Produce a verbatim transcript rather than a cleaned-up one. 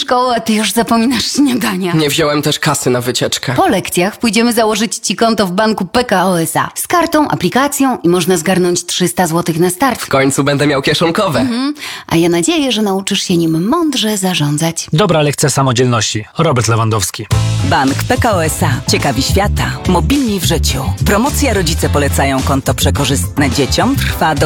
szkoły, a ty już zapominasz śniadania. Nie wziąłem też kasy na wycieczkę. Po lekcjach pójdziemy założyć ci konto w banku P K O S A. Z kartą, aplikacją i można zgarnąć trzysta złotych na start. W końcu będę miał kieszonkowe. Mhm. A ja nadzieję, że nauczysz się nim mądrze zarządzać. Dobra lekcja samodzielności. Robert Lewandowski. Bank P K O S A. Ciekawi świata. Mobilni w życiu. Promocja Rodzice polecają konto przekorzystne dzieciom trwa do